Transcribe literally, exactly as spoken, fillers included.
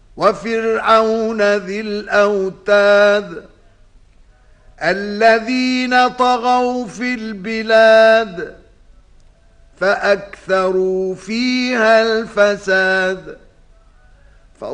وفرعون ذي الأوتاد الذين طغوا في البلاد فأكثروا فيها الفساد